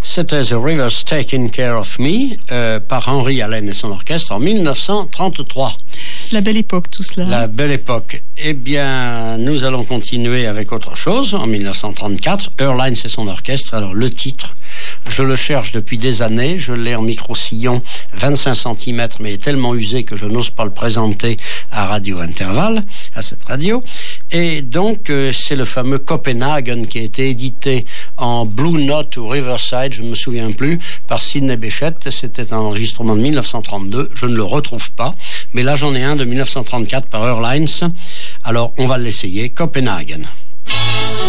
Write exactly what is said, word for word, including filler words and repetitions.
C'était The Rivers Taking Care of Me euh, par Henry Allen et son orchestre en dix-neuf cent trente-trois. La belle époque, tout cela. La belle époque. Eh bien, nous allons continuer avec autre chose. En dix-neuf cent trente-quatre, Earl Hines et son orchestre. Alors, le titre, je le cherche depuis des années. Je l'ai en micro-sillon vingt-cinq centimètres, mais il est tellement usé que je n'ose pas le présenter à Radio Intervalle, à cette radio. Et donc, euh, c'est le fameux Copenhagen qui a été édité en Blue Note ou Riverside, je ne me souviens plus, par Sidney Bechet. C'était un enregistrement de dix-neuf cent trente-deux. Je ne le retrouve pas. Mais là, j'en ai un de dix-neuf cent trente-quatre par Earl Hines. Alors, on va l'essayer. Copenhagen.